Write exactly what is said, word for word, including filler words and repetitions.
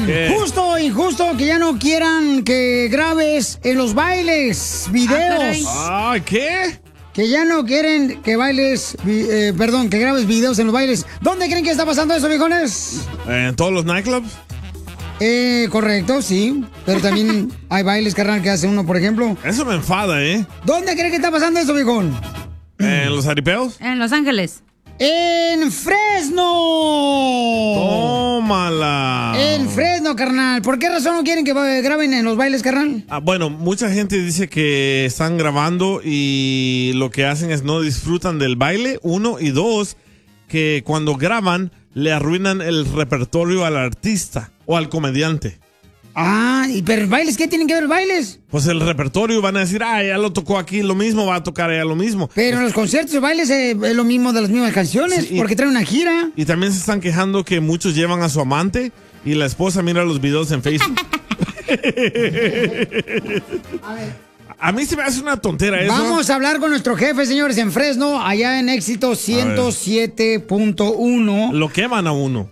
¿Qué? Justo o injusto que ya no quieran que grabes en los bailes, videos. Ah, ¿qué? Que ya no quieren que bailes, vi- eh, perdón, que grabes videos en los bailes. ¿Dónde creen que está pasando eso, viejones? ¿En todos los nightclubs? Eh, correcto, sí. Pero también hay bailes, carnal, que hace uno, por ejemplo. Eso me enfada, ¿eh? ¿Dónde creen que está pasando eso, viejón? ¿En los aripeos? En Los Ángeles. ¡En Fresno! ¡Tómala! En Fresno, carnal. ¿Por qué razón no quieren que ba- graben en los bailes, carnal? Ah, bueno, mucha gente dice que están grabando y lo que hacen es no disfrutan del baile, uno, y dos, que cuando graban le arruinan el repertorio al artista o al comediante. Ah, ¿y pero bailes? ¿Qué tienen que ver bailes? Pues el repertorio van a decir, ah, ya lo tocó aquí, lo mismo va a tocar allá lo mismo. Pero en los conciertos, bailes eh, es lo mismo de las mismas canciones, Sí, y- porque traen una gira. Y también se están quejando que muchos llevan a su amante y la esposa mira los videos en Facebook. A mí se me hace una tontera eso. Vamos a hablar con nuestro jefe, señores, en Fresno, allá en Éxito ciento siete punto uno. Lo queman a uno.